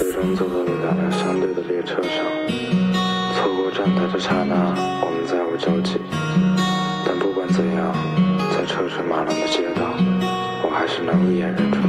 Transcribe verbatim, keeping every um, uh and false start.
最终坐到了两辆相对的列车上。错过站台的刹那，我们再无交集。但不管怎样，在车水马龙的街道，我还是能一眼认出